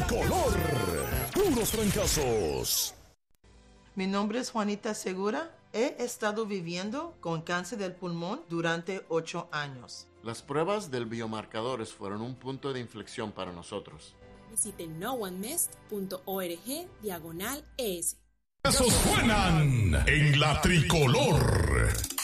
tricolor. Puros fracasos. Mi nombre es Juanita Segura. He estado viviendo con cáncer del pulmón durante 8 años. Las pruebas del biomarcadores fueron un punto de inflexión para nosotros. Visite noonemest.org/ES. Esos suenan en la tricolor.